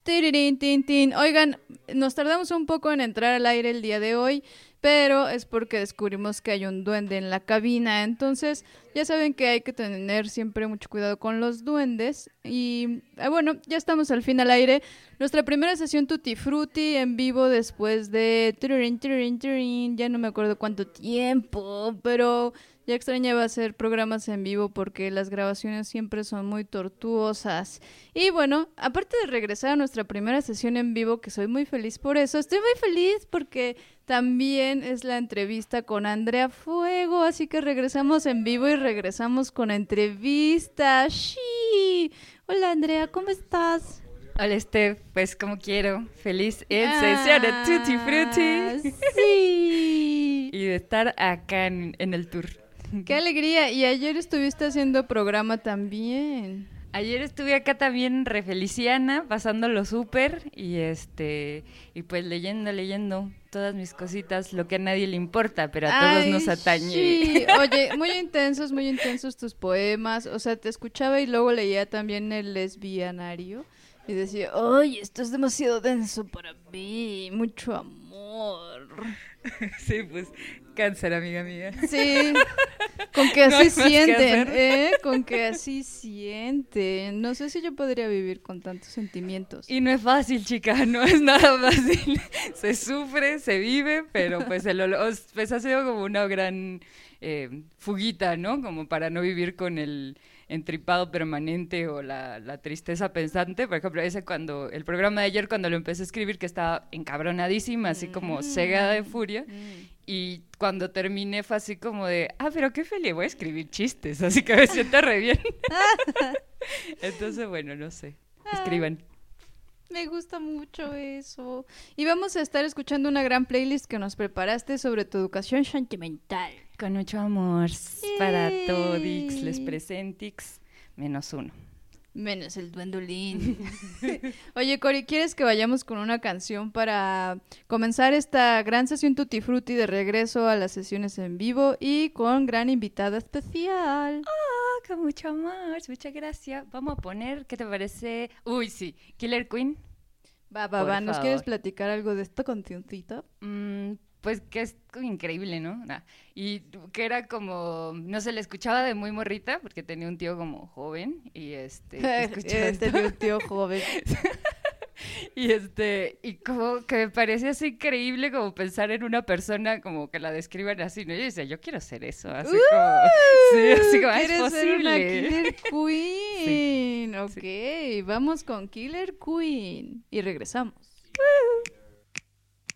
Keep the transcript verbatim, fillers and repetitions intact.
Tirirín, tin, tin. Oigan, nos tardamos un poco en entrar al aire el día de hoy, pero es porque descubrimos que hay un duende en la cabina. Entonces, ya saben que hay que tener siempre mucho cuidado con los duendes. Y eh, bueno, ya estamos al fin al aire. Nuestra primera sesión Tutti Frutti en vivo después de... Tirirín, tirirín, tirirín. Ya no me acuerdo cuánto tiempo, pero... Ya extrañaba hacer programas en vivo porque las grabaciones siempre son muy tortuosas. Y bueno, aparte de regresar a nuestra primera sesión en vivo, que soy muy feliz por eso, estoy muy feliz porque también es la entrevista con Andrea Fuego, así que regresamos en vivo y regresamos con entrevista. ¡Sí! Hola Andrea, ¿cómo estás? Hola Steph, pues como quiero, feliz en sesión de Tutti Frutti. Sí. Y de estar acá en, en el tour. ¡Qué alegría! Y ayer estuviste haciendo programa también. Ayer estuve acá también re feliciana, pasándolo súper y este y pues leyendo, leyendo todas mis cositas, lo que a nadie le importa, pero a todos Ay, nos atañe. Sí, oye, muy intensos, muy intensos tus poemas. O sea, te escuchaba y luego leía también el lesbianario y decía, ¡ay, esto es demasiado denso para mí! Mucho amor. Sí, pues cáncer, amiga mía. Sí, con que No así hay más que sienten, hacer. ¿eh? Con que así sienten. No sé si yo podría vivir con tantos sentimientos. Y no es fácil, chica, no es nada fácil. Se sufre, se vive, pero pues, el, olo- pues ha sido como una gran eh, fuguita, ¿no? Como para no vivir con el entripado permanente o la, la tristeza pensante. Por ejemplo, ese cuando, el programa de ayer cuando lo empecé a escribir, que estaba encabronadísima, así como cegada de furia. Y cuando terminé fue así como de, ah, pero qué feliz, voy a escribir chistes, así que me siento re bien. Entonces, bueno, no sé, escriban. Me gusta mucho eso. Y vamos a estar escuchando una gran playlist que nos preparaste sobre tu educación sentimental. Con mucho amor para Yay. todix, les presentix, menos uno. Menos el duendolín. Oye, Cori, ¿quieres que vayamos con una canción para comenzar esta gran sesión Tutti Frutti de regreso a las sesiones en vivo y con gran invitada especial? Ah, con mucho amor, muchas gracias. Vamos a poner, ¿qué te parece? Uy, sí, Killer Queen. Va, va, Por va. ¿Nos favor. quieres platicar algo de esta cancioncita? Mm, pues que es como increíble, ¿no? Nah. Y que era como, no se le escuchaba de muy morrita, porque tenía un tío como joven, y este, que escuchaba esto. Este un tío joven. Y este, y como que me parecía así increíble como pensar en una persona como que la describan así, ¿no? Yo decía, yo quiero ser eso, así ¡Uh! como, sí, así como, "Ah, es ¿Quieres ser una posible". Killer Queen? Sí, Ok, vamos con Killer Queen y regresamos.